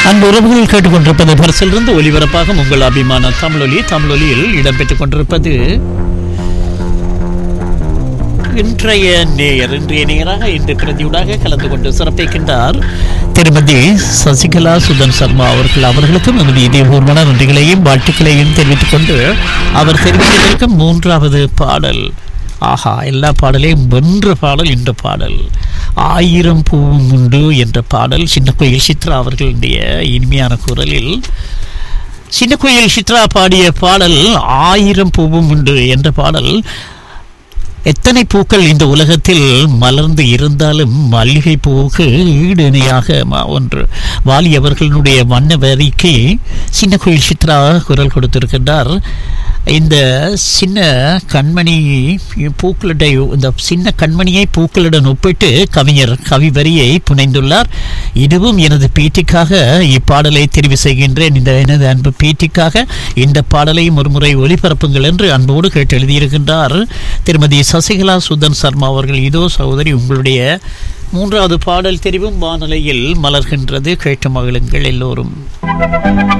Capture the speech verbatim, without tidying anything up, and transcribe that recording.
அன்பு உறவுகள் கேட்டுக்கொண்டிருப்பது பரிசிலிருந்து ஒலிபரப்பாக உங்கள் அபிமான தமிழொலி. தமிழொலியில் இடம்பெற்றுக் கொண்டிருப்பது இன்றைய நேயர். இன்றைய நேயராக இன்று பிரதியூடாக கலந்து கொண்டு சிறப்பிக்கின்றார் திருமதி சசிகலா சுதன் சர்மா அவர்கள். அவர்களுக்கும் நமது இதயபூர்வமான நன்றிகளையும் வாழ்த்துக்களையும் தெரிவித்துக் கொண்டு அவர் தெரிவித்திருக்கும் மூன்றாவது பாடல், ஆஹா, எல்லா பாடலையும் வென்ற பாடல் இந்த பாடல், ஆயிரம் பூவும் உண்டு என்ற பாடல். சின்ன கோயில் சித்ரா அவர்களுடைய இனிமையான குரலில் சின்ன கோயில் சித்ரா பாடிய பாடல் ஆயிரம் பூவும் உண்டு என்ற பாடல். எத்தனை பூக்கள் இந்த உலகத்தில் மலர்ந்து இருந்தாலும் மல்லிகை பூவுக்கு ஈடு இணையாக ஒன்று. வாலி அவர்களுடைய வண்ண வரிக்கு சின்ன கோயில் சித்ரா குரல் கொடுத்திருக்கின்றார். இந்த சின்ன கண்மணி பூக்களிட இந்த சின்ன கண்மணியை பூக்களுடன் ஒப்பிட்டு கவிஞர் கவி வரியை புனைந்துள்ளார். இதுவும் எனது பேட்டிக்காக இப்பாடலை தெரிவு செய்கின்றேன். இந்த எனது அன்பு பேட்டிக்காக இந்த பாடலையும் ஒரு முறை ஒளிபரப்புங்கள் என்று அன்போடு கேட்டு எழுதியிருக்கின்றார் திருமதி சசிகலா சுதன் சர்மா அவர்கள். இதோ சகோதரி, உங்களுடைய மூன்றாவது பாடல் தெரிவும் வானொலியில் மலர்கின்றது. கேட்டு மகிழுங்கள் எல்லோரும்.